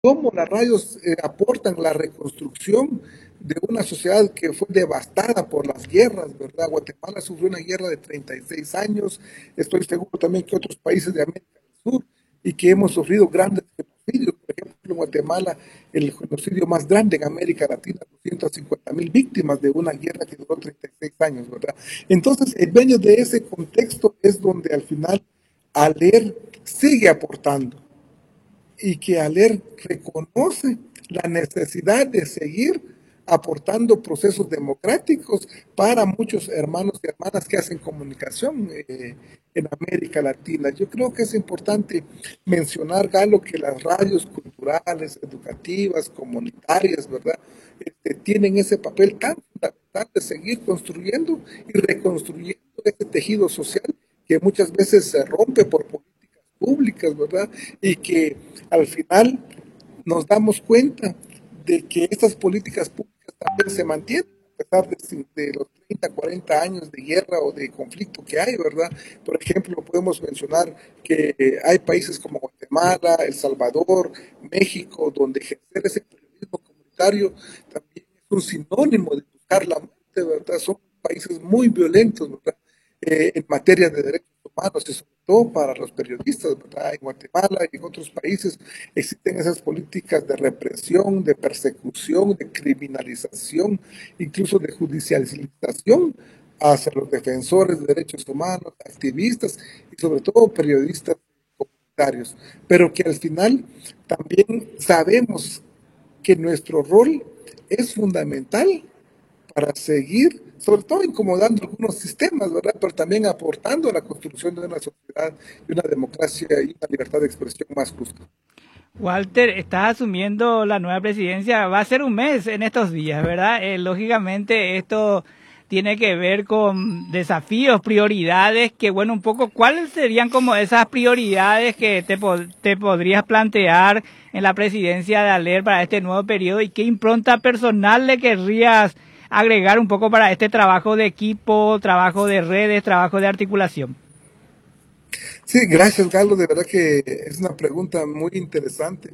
cómo las radios aportan la reconstrucción de una sociedad que fue devastada por las guerras, ¿verdad? Guatemala sufrió una guerra de 36 años, estoy seguro también que otros países de América del Sur, y que hemos sufrido grandes genocidios. Por ejemplo, en Guatemala, el genocidio más grande en América Latina, 250,000 víctimas de una guerra que duró 36 años, ¿verdad? Entonces, en medio de ese contexto es donde al final ALER sigue aportando y que ALER reconoce la necesidad de seguir aportando procesos democráticos para muchos hermanos y hermanas que hacen comunicación en América Latina. Yo creo que es importante mencionar, Galo, que las radios culturales, educativas, comunitarias, ¿verdad? Tienen ese papel tan fundamental de seguir construyendo y reconstruyendo ese tejido social que muchas veces se rompe por políticas públicas, ¿verdad? Y que al final nos damos cuenta de que estas políticas públicas también se mantienen a pesar de los 30, 40 años de guerra o de conflicto que hay, ¿verdad? Por ejemplo, podemos mencionar que hay países como Guatemala, El Salvador, México, donde ejercer ese periodismo comunitario también es un sinónimo de buscar la muerte, ¿verdad? Son países muy violentos, ¿verdad? En materia de derechos humanos y sobre todo para los periodistas, ¿verdad? En Guatemala y en otros países existen esas políticas de represión, de persecución, de criminalización, incluso de judicialización hacia los defensores de derechos humanos, activistas y sobre todo periodistas comunitarios, pero que al final también sabemos que nuestro rol es fundamental para seguir, sobre todo incomodando algunos sistemas, ¿verdad? Pero también aportando a la construcción de una sociedad y una democracia y una libertad de expresión más justa. Walter, estás asumiendo la nueva presidencia, va a ser un mes en estos días, ¿verdad? Lógicamente esto tiene que ver con desafíos, prioridades, que bueno, un poco, ¿cuáles serían como esas prioridades que te podrías plantear en la presidencia de ALER para este nuevo periodo y qué impronta personal le querrías agregar un poco para este trabajo de equipo, trabajo de redes, trabajo de articulación? Sí, gracias, Galo. De verdad que es una pregunta muy interesante.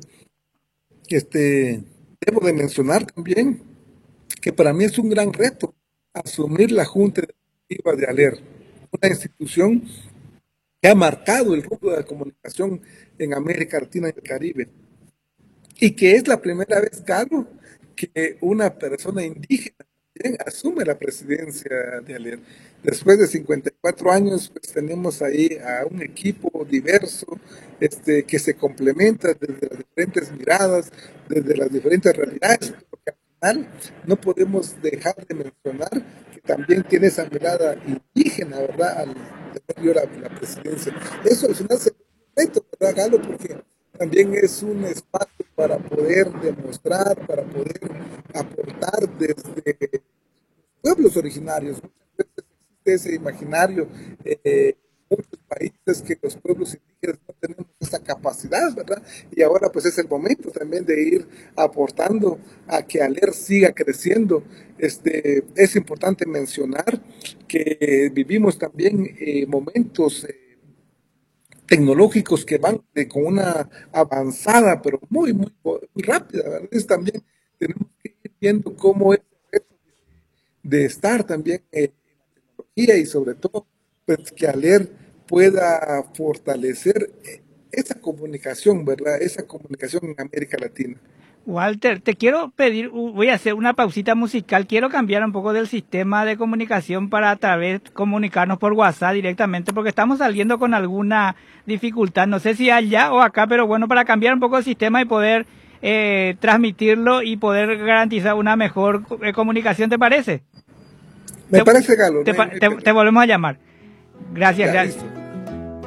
Debo de mencionar también que para mí es un gran reto asumir la Junta Directiva de ALER, una institución que ha marcado el rumbo de la comunicación en América Latina y el Caribe, y que es la primera vez, Carlos, que una persona indígena también asume la presidencia de ALER. Después de 54 años, pues tenemos ahí a un equipo diverso, que se complementa desde las diferentes miradas, desde las diferentes realidades, porque al final no podemos dejar de mencionar que también tiene esa mirada indígena, ¿verdad?, al tener yo la presidencia. Eso al final se reto, ¿verdad, Galo? Porque también es un espacio para poder demostrar, para poder aportar desde pueblos originarios. Muchas veces existe ese imaginario en muchos países que los pueblos indígenas no tenemos esa capacidad, ¿verdad? Y ahora pues es el momento también de ir aportando a que ALER siga creciendo. Es importante mencionar que vivimos también momentos tecnológicos que van con una avanzada, pero muy rápida. ¿Verdad? Entonces también tenemos que ir viendo cómo es el reto de estar también en la tecnología y sobre todo pues, que ALER pueda fortalecer esa comunicación, ¿verdad? Esa comunicación en América Latina. Walter, te quiero pedir, voy a hacer una pausita musical, quiero cambiar un poco del sistema de comunicación para a través comunicarnos por WhatsApp directamente porque estamos saliendo con alguna dificultad, no sé si allá o acá, pero bueno, para cambiar un poco el sistema y poder transmitirlo y poder garantizar una mejor comunicación, ¿te parece? Me parece, Galo, no hay Te volvemos a llamar. Gracias, ya, gracias. listo.